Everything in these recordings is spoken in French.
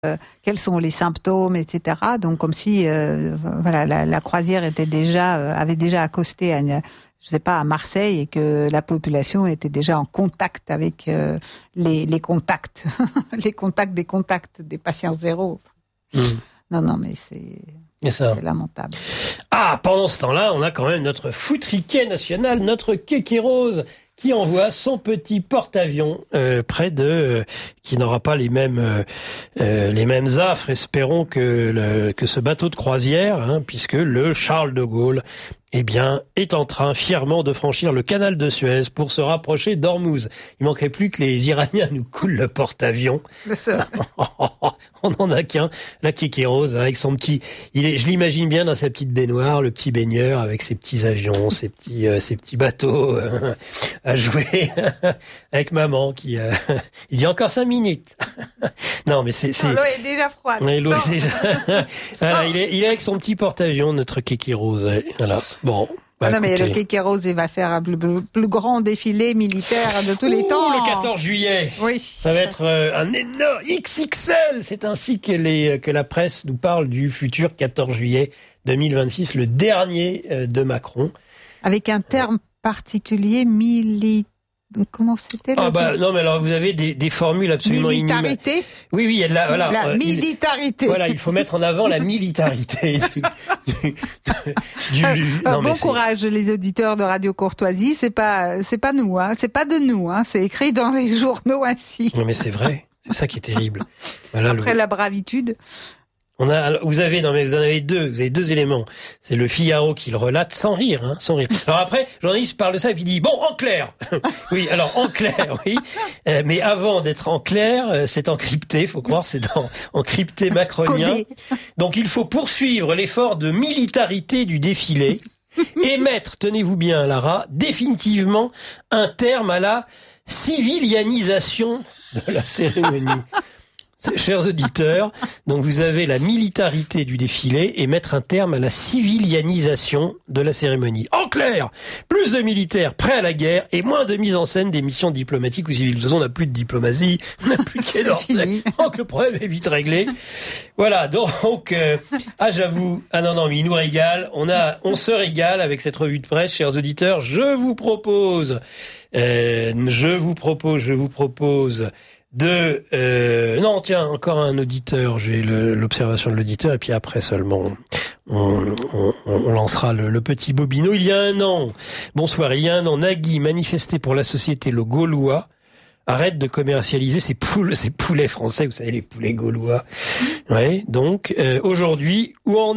quels sont les symptômes, etc. Donc comme si la croisière avait déjà accosté à Marseille et que la population était déjà en contact avec les contacts, les contacts des patients zéro. Non, mais c'est lamentable. Ah, pendant ce temps-là, on a quand même notre foutriquet national, notre Kéké Rose, qui envoie son petit porte-avions qui n'aura pas les mêmes affres, espérons que ce bateau de croisière, puisque le Charles de Gaulle est en train fièrement de franchir le canal de Suez pour se rapprocher d'Ormuz. Il manquerait plus que les Iraniens nous coulent le porte-avions. Le seul. On n'en a qu'un, la Kéké Rose, avec son petit... je l'imagine bien dans sa petite baignoire, le petit baigneur, avec ses petits avions, ses petits bateaux à jouer avec maman qui... il dit encore 5 minutes. Non, mais c'est... L'eau est déjà froide. Oui, l'eau est déjà... Voilà, il est avec son petit porte-avions, notre Kéké Rose. Voilà. Bon. Non, mais le Kéké Rose, il va faire le plus grand défilé militaire de tous les temps. Le 14 juillet. Oui. Ça va être un énorme XXL. C'est ainsi que la presse nous parle du futur 14 juillet 2026, le dernier de Macron. Avec un terme particulier, comment c'était là? Non, mais alors vous avez des formules absolument militarité. Oui, il y a de la militarité. Il faut mettre en avant la militarité bon courage les auditeurs de Radio Courtoisie, c'est pas nous, c'est pas de nous, c'est écrit dans les journaux ainsi. Non, mais c'est vrai, c'est ça qui est terrible. Après la bravitude. Vous en avez deux éléments. C'est le Figaro qui le relate sans rire. Alors après, le journaliste parle de ça et puis il dit, bon, en clair. Oui, alors, en clair, oui. Mais avant d'être en clair, c'est encrypté, faut croire, c'est encrypté macronien. Codé. Donc il faut poursuivre l'effort de militarité du défilé et mettre, tenez-vous bien, Lara, définitivement un terme à la civilianisation de la cérémonie. Chers auditeurs, donc vous avez la militarité du défilé et mettre un terme à la civilianisation de la cérémonie. En clair, plus de militaires prêts à la guerre et moins de mise en scène des missions diplomatiques ou civiles. De toute façon, on n'a plus de diplomatie, on n'a plus de quai d'Orsay. Donc le problème est vite réglé. Voilà, donc j'avoue, non, mais il nous régale. On se régale avec cette revue de presse, chers auditeurs. Je vous propose encore un auditeur, j'ai l'observation de l'auditeur, et puis après seulement on lancera le petit bobino. Il y a un an, Nagui manifestait pour la société Le Gaulois, arrête de commercialiser ces poulets français, vous savez, les poulets gaulois. Ouais, donc, aujourd'hui, où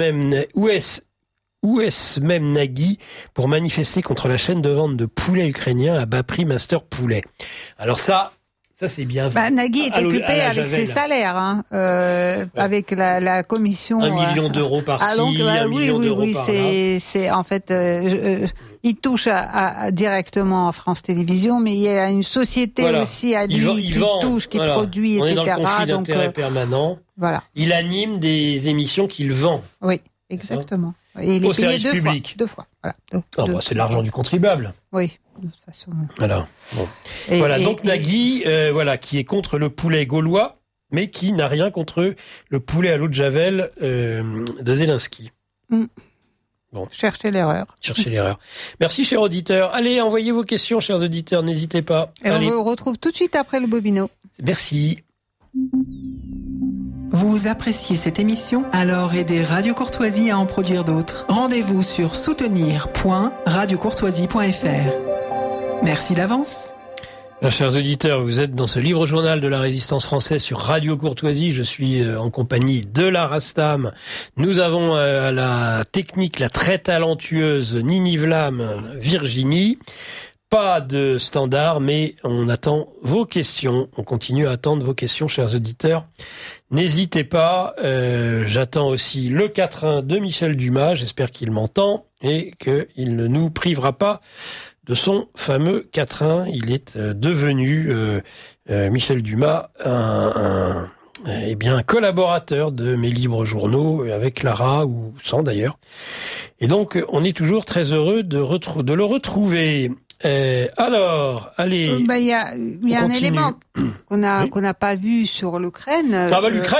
est-ce même Nagui pour manifester contre la chaîne de vente de poulets ukrainiens à bas prix Master Poulet? Alors ça c'est bien. Nagui est occupé avec ses salaires, avec la commission. 1 million d'euros par-ci, 1 million d'euros par-là. C'est en fait, il touche directement à France Télévisions, mais il y a une société aussi à lui qui produit, etc. On est dans le conflit d'intérêt permanent. Voilà. Il anime des émissions qu'il vend. Oui, exactement. Et il est payé deux fois. Voilà. C'est de l'argent du contribuable. Oui, de toute façon. Voilà. Bon. Donc Nagui, qui est contre le poulet gaulois, mais qui n'a rien contre le poulet à l'eau de Javel de Zelensky. Bon. Cherchez l'erreur. Merci, chers auditeurs. Allez, envoyez vos questions, chers auditeurs, n'hésitez pas. Et on vous retrouve tout de suite après le bobino. Merci. Vous appréciez cette émission? Alors aidez Radio Courtoisie à en produire d'autres. Rendez-vous sur soutenir.radiocourtoisie.fr. Merci d'avance. Chers auditeurs, vous êtes dans ce livre journal de la résistance française sur Radio Courtoisie. Je suis en compagnie de la Rastam. Nous avons à la technique la très talentueuse Nini Vlam, Virginie. Pas de standard, mais on attend vos questions. On continue à attendre vos questions, chers auditeurs. N'hésitez pas. J'attends aussi le quatrain de Michel Dumas. J'espère qu'il m'entend et qu'il ne nous privera pas de son fameux quatrain. Il est devenu, Michel Dumas, un collaborateur de mes libres journaux, avec Lara ou sans d'ailleurs. Et donc, on est toujours très heureux de le retrouver. Alors, allez. Il y a un élément qu'on n'a pas vu sur l'Ukraine. L'Ukraine,